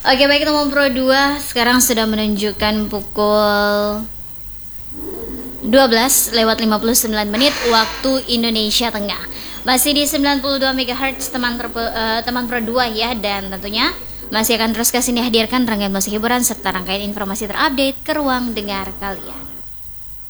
Oke, baik teman Pro 2, sekarang sudah menunjukkan pukul 12:59 waktu Indonesia Tengah. Masih di 92 MHz teman Pro 2 ya, dan tentunya masih akan terus kesini hadirkan rangkaian musik hiburan serta rangkaian informasi terupdate ke ruang dengar kalian.